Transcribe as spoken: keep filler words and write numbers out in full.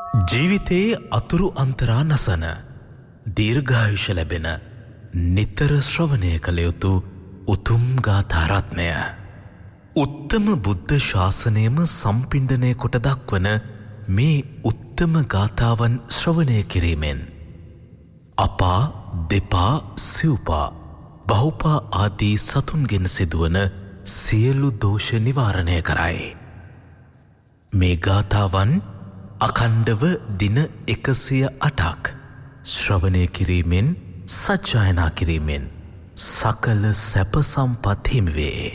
ජීවිතයේ අතුරු අන්තරා නසන දීර්ඝායුෂ ලැබෙන නිතර ශ්‍රවණය කළ යුතු උතුම් ගාථාරත්නය උත්තම බුද්ධ ශාසනයම සම්පිණ්ඩනය කොට දක්වන මේ උත්තම ගාථාවන් ශ්‍රවණය කිරීමෙන් අපා දෙපා සිව්පා බහුපා ආදී සතුන්ගෙන් සිදුවන සියලු දෝෂ නිවාරණය කරයි. මේ ගාථාවන් අඛණ්ඩව දින එකසිය අටක් ශ්‍රවණය කිරීමෙන් සජ්ජායනා කිරීමෙන් සකල සැප සම්පත් හිමි වේ.